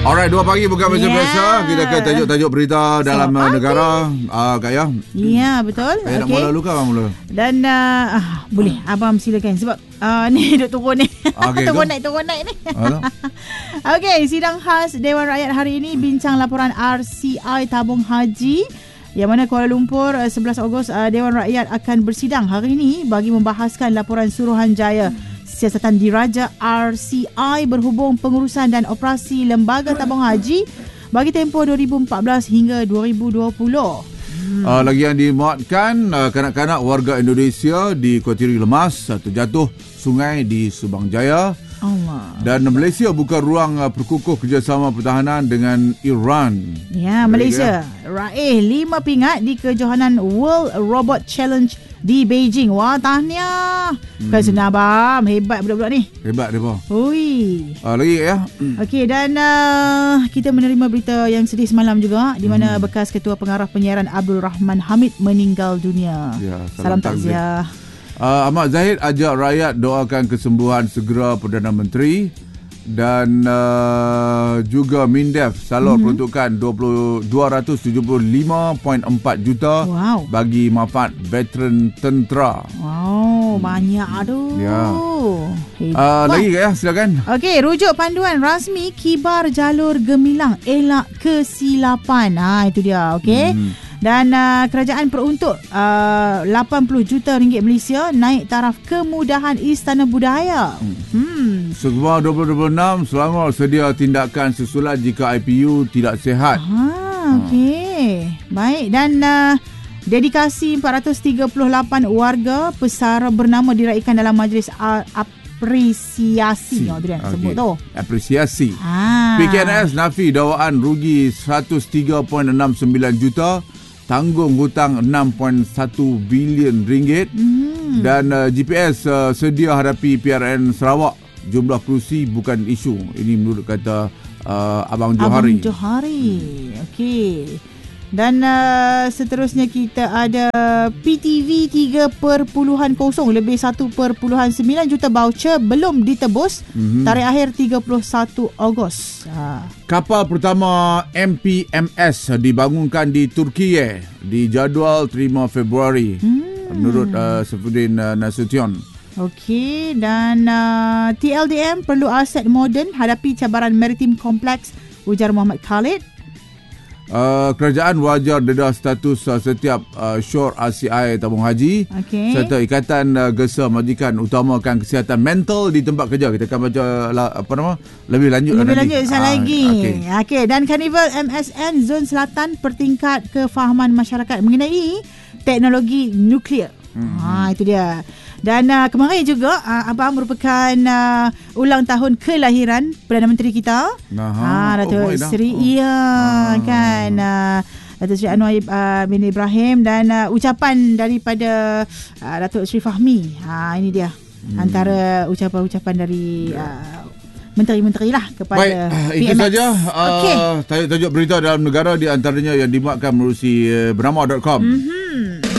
Alright, 2 pagi bukan macam biasa. Kita ke tajuk-tajuk berita dalam negara. Kak Ya. Ya, betul. Nak mula dulu ke abang mula? Dan boleh, abang silakan. Sebab ni duk turun ni. Turun naik ni. Okey, sidang khas Dewan Rakyat hari ini bincang laporan RCI tabung haji. Yang mana Kuala Lumpur 11 Ogos Dewan Rakyat akan bersidang hari ini bagi membahaskan laporan Suruhanjaya Siasatan Diraja RCI berhubung pengurusan dan operasi lembaga tabung haji bagi tempoh 2014 hingga 2020. Lagi yang dimuatkan, kanak-kanak warga Indonesia di Kuatiri lemas terjatuh sungai di Subang Jaya. Allah. Dan Malaysia buka ruang perkukuh kerjasama pertahanan dengan Iran. Ya, Malaysia raih 5 pingat di kejohanan World Robot Challenge di Beijing. Wah, tahniah. Bukan senang, Abang. Hebat budak-budak ni. Hebat dia, Pak. Hui. Lagi ya. Okey, dan kita menerima berita yang sedih semalam juga di mana bekas Ketua Pengarah Penyiaran Abdul Rahman Hamid meninggal dunia. Ya, salam takziah. Ahmad Zahid ajak rakyat doakan kesembuhan segera Perdana Menteri dan juga MINDEF salur peruntukan 275.4 juta bagi manfaat veteran tentera. Wow, banyak aduh. Ya. Lagi ya, silakan. Okey, rujuk panduan rasmi kibar jalur gemilang elak kesilapan. Itu dia, okey. Dan kerajaan peruntuk 80 juta ringgit Malaysia naik taraf kemudahan Istana Budaya. Sebuah 2026 Selangor sedia tindakan susulan jika IPU tidak sihat. Okey. Baik, dan dedikasi 438 warga pesara bernama diraikan dalam majlis apresiasi. Sebut tu. Apresiasi. PKNS nafi dakwaan rugi 103.69 juta. Tanggung hutang 6.1 bilion ringgit. Dan GPS sedia hadapi PRN Sarawak. Jumlah kerusi bukan isu. Ini menurut kata Abang Johari. Abang Johari. Okey. Dan seterusnya kita ada PTV 3.0 lebih 1.9 juta voucher belum ditebus. Tarikh akhir 31 Ogos. Kapal pertama MPMS dibangunkan di Turki dijadual 5 Februari menurut Saifuddin Nasution. Okey, dan TLDM perlu aset moden hadapi cabaran maritim kompleks, ujar Muhammad Khalid. Kerajaan wajar dedah status setiap syur RCI tabung haji serta Ikatan Gesa Majikan utamakan kesihatan mental di tempat kerja. Kita akan baca lebih lanjut lagi. Okey, dan Karnival MSN Zon Selatan pertingkat kefahaman masyarakat mengenai teknologi nuklear. Itu dia. Dan kemarin juga Abang merupakan ulang tahun kelahiran Perdana Menteri kita, Datuk Seri kan Datuk Seri Anwar bin Ibrahim, dan ucapan daripada Datuk Seri Fahmi. Ini dia antara ucapan-ucapan dari menteri-menteri lah kepada PMX. Itu saja tajuk-tajuk berita dalam negara, di antaranya yang dimuatkan melalui bernama.com.